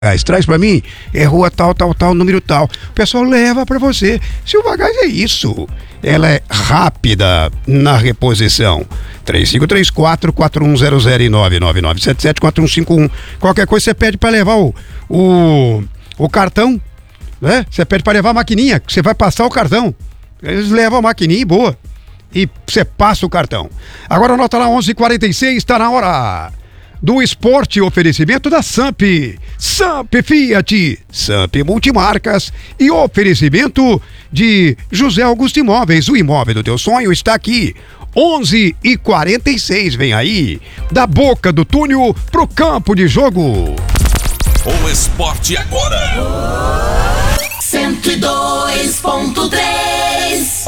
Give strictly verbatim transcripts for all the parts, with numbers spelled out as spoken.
Traz pra mim, é rua tal, tal, tal, número tal. O pessoal leva pra você. Silvagás é isso. Ela é rápida na reposição. três cinco três quatro, quatro um zero zero e nove nove nove sete sete quatro um cinco um. Qualquer coisa você pede pra levar o, o, o cartão, né? Você pede pra levar a maquininha, você vai passar o cartão. Eles levam a maquininha e boa. E você passa o cartão. Agora anota lá, onze e quarenta e seis, tá na hora do esporte, oferecimento da Samp, Samp Fiat, Samp Multimarcas e oferecimento de José Augusto Imóveis. O imóvel do teu sonho está aqui. onze e quarenta e seis, vem aí, da boca do túnel pro campo de jogo. O esporte agora. cento e dois ponto três.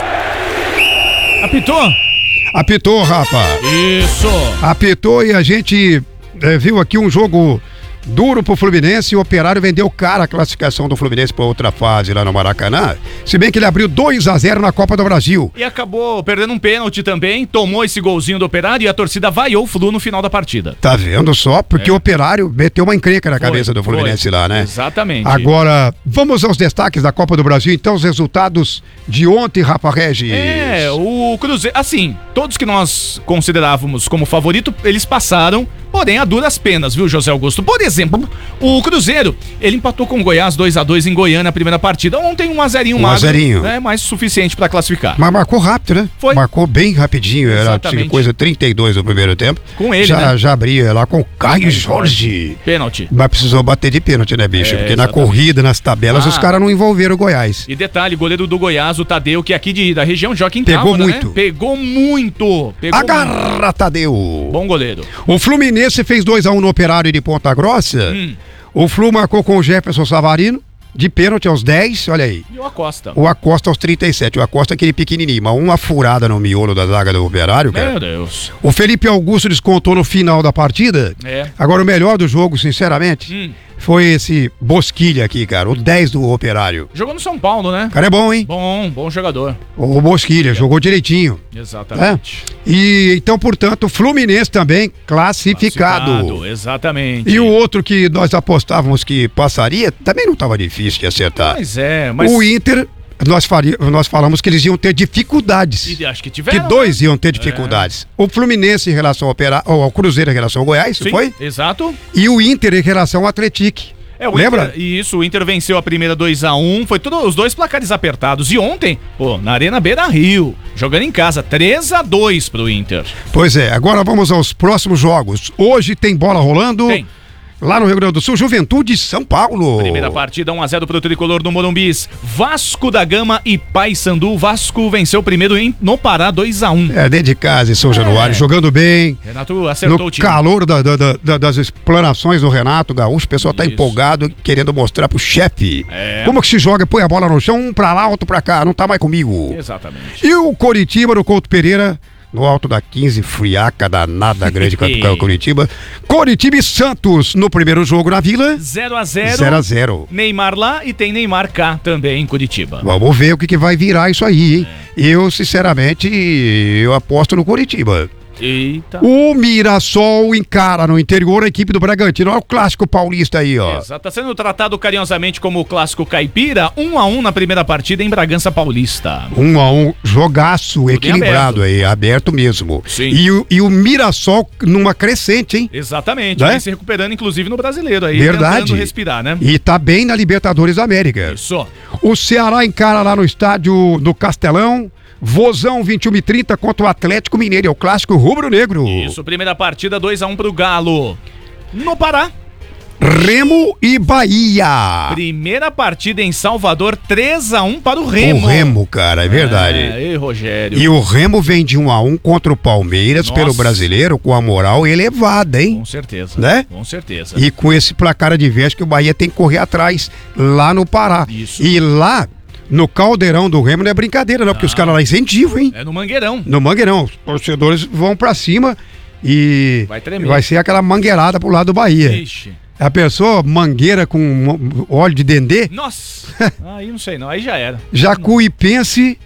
Apitou? Apitou, rapaz. Isso. Apitou e a gente é, viu aqui um jogo duro pro Fluminense. O Operário vendeu cara a classificação do Fluminense para outra fase lá no Maracanã. Se bem que ele abriu dois a zero na Copa do Brasil. E acabou perdendo um pênalti também. Tomou esse golzinho do Operário e a torcida vaiou o Flu no final da partida. Tá vendo só? Porque É. o Operário meteu uma encrenca na Foi, cabeça do Fluminense foi. lá, né? Exatamente. Agora, vamos aos destaques da Copa do Brasil. Então, os resultados de ontem, Rafa Regis. É, o Cruzeiro, assim, todos que nós considerávamos como favorito, eles passaram, porém a duras penas, viu, José Augusto? Por exemplo, o Cruzeiro, ele empatou com o Goiás dois a dois em Goiânia na primeira partida. Ontem um a zero Um a zerinho. né, mais suficiente pra classificar. Mas marcou rápido, né? Foi. Marcou bem rapidinho. Era Exatamente. coisa trinta e dois no primeiro tempo. Com ele, já, né? Já abria lá com o Caio Jorge. Pênalti. Mas precisou bater de pênalti, né, bicho? É, Porque na exatamente. corrida, nas tabelas, Ah. os caras não envolveram o Goiás. E detalhe, goleiro do Goiás, o Tadeu, que é aqui de, da região, Joaquim Pegou Távora, muito. né? Pegou muito. Pegou muito. Agarra, Tadeu! Bom goleiro. O Fluminense fez dois a um no Operário de Ponta Grossa. Hum. O Flu marcou com o Jefferson Savarino, de pênalti aos dez, olha aí. E o Acosta. O Acosta aos trinta e sete. O Acosta é aquele pequenininho, mas uma furada no miolo da zaga do Operário, cara. Meu Deus. O Felipe Augusto descontou no final da partida. É. Agora, o melhor do jogo, sinceramente, Hum. foi esse Bosquilha aqui, cara. O dez do Operário. Jogou no São Paulo, né? O cara é bom, hein? Bom, bom jogador. O Bosquilha, jogou direitinho. Exatamente. É? E então, portanto, o Fluminense também classificado. Classificado, exatamente. E o outro que nós apostávamos que passaria, também não estava difícil de acertar. Mas é, mas... O Inter, nós, faria, nós falamos que eles iam ter dificuldades. E acho que Que tiveram, dois né? iam ter dificuldades. O Fluminense em relação ao, Opera, ao Cruzeiro em relação ao Goiás, Sim, foi? exato. E o Inter em relação ao Atlético. É, o Lembra? Inter, isso, o Inter venceu a primeira dois a um, foi tudo, os dois placares apertados. E ontem, pô, na Arena Beira-Rio, jogando em casa, três a dois pro Inter. Pois é, agora vamos aos próximos jogos. Hoje tem bola rolando. Tem. Lá no Rio Grande do Sul, Juventude São Paulo. Primeira partida, um a zero pro tricolor do Morumbis. Vasco da Gama e Paysandu. Vasco venceu o primeiro em, no Pará, dois a um. É, dentro de casa em São É. Januário, jogando bem. Renato acertou No o time. calor da- da- da- das explanações do Renato Gaúcho, o pessoal tá Isso. empolgado, querendo mostrar pro chefe É. como que se joga, põe a bola no chão, um pra lá, outro pra cá, não tá mais comigo. Exatamente. E o Coritiba, no Couto Pereira, no alto da quinze, friaca danada grande com o Coritiba. Coritiba e Santos no primeiro jogo na Vila, zero a zero. zero a zero. Neymar lá e tem Neymar cá também em Curitiba. Vamos ver o que, que vai virar isso aí, hein? Eu, sinceramente, eu aposto no Coritiba. Eita. O Mirassol encara no interior a equipe do Bragantino. Olha o clássico paulista aí, ó. Exato. Tá sendo tratado carinhosamente como o clássico caipira, um a um na primeira partida em Bragança Paulista. Um a um, jogaço, Tudo em equilibrado aí, aberto mesmo. Sim. E, o- e o Mirassol numa crescente, hein? Exatamente, Né? vem se recuperando inclusive no brasileiro aí, Verdade. tentando respirar, né? E tá bem na Libertadores da América. Isso. O Ceará encara lá no estádio do Castelão, Vozão vinte e um e trinta contra o Atlético Mineiro, é o clássico rubro-negro. Isso, primeira partida, dois a um pro Galo. No Pará, Remo e Bahia. primeira partida em Salvador, três a um para o Remo. O Remo, cara, é verdade. É, e Rogério. E o Remo vem de um a um contra o Palmeiras Nossa. pelo brasileiro com a moral elevada, hein? Com certeza. Né? Com certeza. E com esse placar adverso que o Bahia tem que correr atrás lá no Pará. Isso. E lá no caldeirão do Remo não é brincadeira, não, porque os caras lá incentivam, hein? É no Mangueirão. No Mangueirão, os torcedores vão pra cima e Vai tremer. vai ser aquela mangueirada pro lado do Bahia. Ixi. A pessoa, mangueira com mo- óleo de dendê, Nossa. Aí não sei não, aí já era. Jacuipense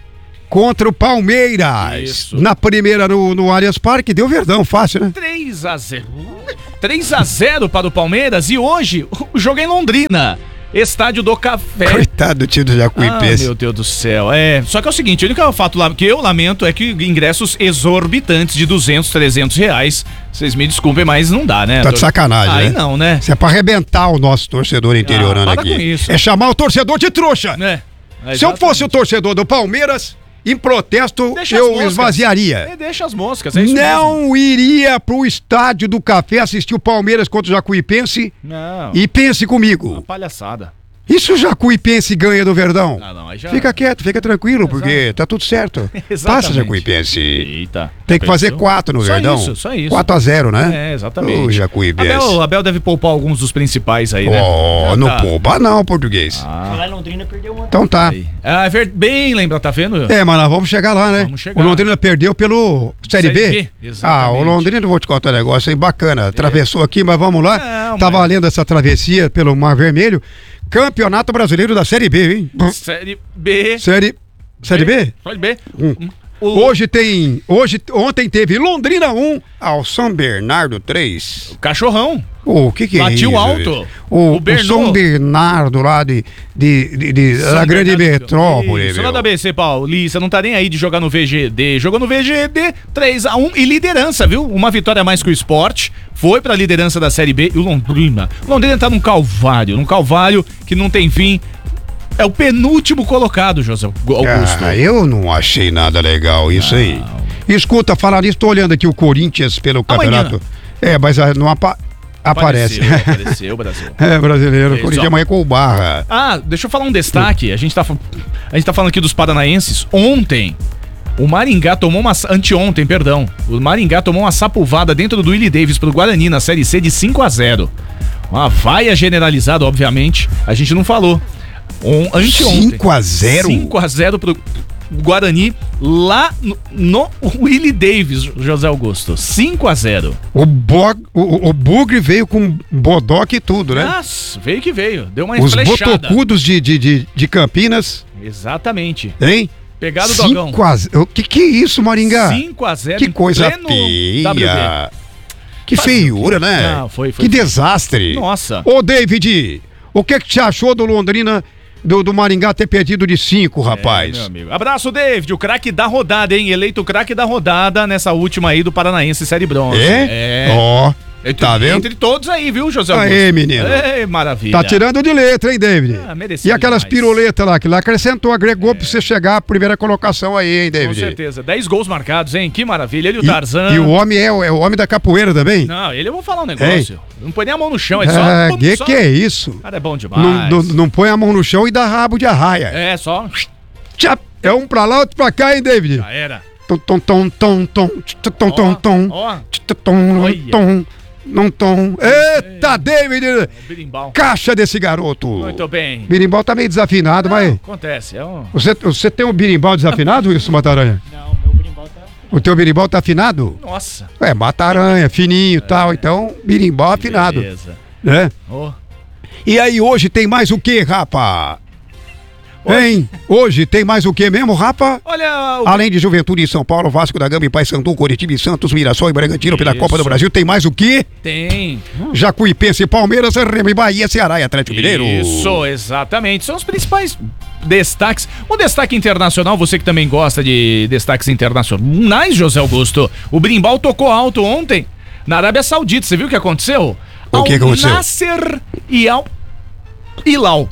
contra o Palmeiras. Isso. Na primeira no, no Allianz Parque, deu Verdão, fácil, né? três a zero. três a zero para o Palmeiras e hoje o jogo é em Londrina. Estádio do Café. Coitado do time do Ah, Jacuipense. meu Deus do céu. É, só que é o seguinte, o único fato lá que eu lamento é que ingressos exorbitantes de duzentos, trezentos reais. Vocês me desculpem, mas não dá, né? Tá de sacanagem, Aí né? não, né? Isso é pra arrebentar o nosso torcedor interiorano Ah, para aqui. com isso. É chamar o torcedor de trouxa. É, Se eu fosse o torcedor do Palmeiras, em protesto, Deixa as eu moscas. esvaziaria. É, deixa as moscas, é isso mesmo. Não iria pro estádio do Café assistir o Palmeiras contra o Jacuipense. Não, E pense comigo, palhaçada. e se o Jacuipense ganha do Verdão? Ah, não, aí já... Fica quieto, fica tranquilo, porque tá tudo certo. Exatamente. Passa, Jacuipense. Eita. Tem que Já fazer pensou? quatro no Só Verdão. isso, só isso. quatro a zero, né? É, exatamente. Ô, Jacuipense. Abel, Abel deve poupar alguns dos principais aí, né? Ó, Já não tá. poupa não, português. Ah, Lá em Londrina perdeu uma. Então tá. aí. Ah, é ver- bem lembra, tá vendo? É, mas nós vamos chegar lá, né? Vamos chegar. O Londrina perdeu pelo Série, Série B. B, exatamente. Ah, o Londrina, vou te contar um negócio aí bacana. Atravessou aqui, mas vamos lá. Não, Tá mas- valendo essa travessia pelo Mar Vermelho. Campeonato Brasileiro da Série B, hein? Série B. Série, série B? Série B. Hum. O, Hoje tem. Hoje, ontem teve Londrina um ao São Bernardo três. o Cachorrão. O que que é Batiu isso? alto. O, O o Bernô. São Bernardo lá de, de, de, de- da São grande Bernardo- metrópole, Isso, meu. lá da B C Paulista, não tá nem aí de jogar no V G D. Jogou no V G D três a um e liderança, viu? Uma vitória a mais que o Sport. Foi pra liderança da Série B e o Londrina. O Londrina tá num calvário, num calvário que não tem fim. É o penúltimo colocado, José Augusto. Ah, eu não achei nada legal isso aí. Escuta, falar nisso, tô olhando aqui o Corinthians pelo Amanhã. campeonato. É, mas ah, não apa- aparece. Apareceu, apareceu, Brasil. É, brasileiro. Isso, Corinthians ó. amanhã com o Barra. Ah, deixa eu falar um destaque. A gente tá, fa- a gente tá falando aqui dos paranaenses. Ontem, o Maringá tomou uma... Anteontem, perdão. O Maringá tomou uma sapulvada dentro do Willie Davis pro Guarani na Série C de cinco a zero. Uma vaia generalizada, obviamente. A gente não falou. On, anteontem. cinco a zero? cinco a zero pro Guarani lá no, no Willie Davis, José Augusto. cinco a zero. O, Bo... o, o Bugre veio com bodoque e tudo, né? Nossa, veio que veio. Deu uma Os flechada. botocudos de, de, de, de Campinas, Exatamente. hein? Pegado o dogão. cinco a zero. O que que é isso, Maringá? cinco a zero. Que em coisa pleno W B. feia. Que Fazer feiura, o quê? né? Não, foi- foi que feio. desastre. Nossa. Ô, David, o que que você achou do Londrina, do, do Maringá ter perdido de cinco, É, rapaz? meu amigo. Abraço, David, o craque da rodada, hein? Eleito o craque da rodada nessa última aí do Paranaense Série Bronze. É? Ó, Entre, tá vendo? Entre todos aí, viu, José Augusto? Aê, menino. É, maravilha. Tá tirando de letra, hein, David? Ah, merecido E aquelas demais. piruletas lá, que lá acrescentou, agregou pra você chegar à primeira colocação aí, hein, Com David? certeza. dez gols marcados, hein? Que maravilha. Ele e o E, Tarzan. e o homem é, o- é o homem da capoeira também? Não, ele eu vou falar um negócio. Não põe nem a mão no chão, é só... Ah, pum, que só- que é isso? O cara é bom demais. Não, não, não põe a mão no chão e dá rabo de arraia. É, só... Tchap, é um pra lá, outro pra cá, hein, David? Já era. Tom, tom, tom, tom, tom, tom, tom, tom, tom, Ó, tom, Olha. tom, não tom. Eita, David! o birimbau. Caixa desse garoto. Muito bem. Birimbau tá meio desafinado, mas... Acontece, é um... Você, você tem um birimbau desafinado, Wilson Mataranha? Não, meu berimbau tá. O teu birimbau tá afinado? Nossa. É, Mataranha, fininho e tal, então birimbau afinado, Beleza. né? Ó. E aí, hoje tem mais o que, rapa? Hoje- Hein? Hoje tem mais o que mesmo, rapa? Olha, o... Além de Juventude em São Paulo, Vasco da Gama e Paysandu, Coritiba e Santos, Mirassol e Bragantino pela Isso. Copa do Brasil, tem mais o que? tem. Jacuipense, Palmeiras, Remo e Bahia, Ceará e Atlético Mineiro. Isso, exatamente. São os principais destaques. Um destaque internacional, você que também gosta de destaques internacionais, José Augusto. O Birimbau tocou alto ontem na Arábia Saudita. Você viu o que aconteceu? O que aconteceu? Al Nasser e Al Hilal.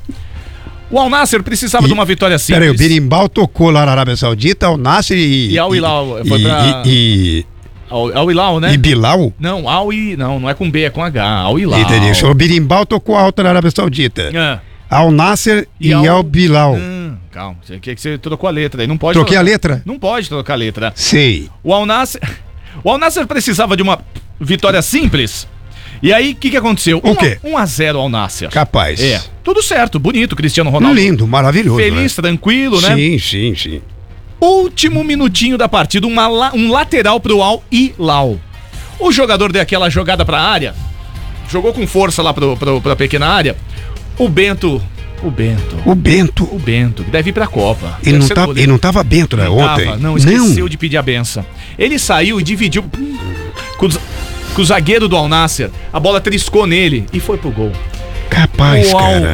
O Al Nasser precisava E- de uma vitória simples. Peraí, o Birimbau tocou lá na Arábia Saudita, o Nasser e... E Al Hilal, foi e, pra- e, Al, Al Hilal, né? e, e Bilal? Não, Al I... Não, não é com B, é com H. Al Hilal. Entendi. O Birimbau tocou alto na Arábia Saudita. Ah. Al Nasser e, E Al- Al Bilal. Hum, calma, você que você trocou a letra aí, não pode. Troquei a trocar- letra? Não pode trocar a letra. Sei. O Al Nasser, o Al Nasser precisava de uma vitória simples. E aí, o que, que aconteceu? O quê? um a zero ao Nasser. Capaz. É, tudo certo, bonito, Cristiano Ronaldo. Lindo, maravilhoso. Feliz, tranquilo, né? né? Sim, sim, sim. Último minutinho da partida, uma la- um lateral pro Al Hilal. O jogador deu aquela jogada pra área, jogou com força lá pro, pro, pra pequena área. O Bento O Bento. O Bento. O Bento, que deve ir pra Copa. Ele Deve não, ser tá, goleiro. ele não tava Bento, né, Não ontem? tava, não, esqueceu de pedir a benção. Ele saiu e dividiu com, os- com o zagueiro do Al Nassr. A bola triscou nele e foi pro gol. Capaz, o Al, cara.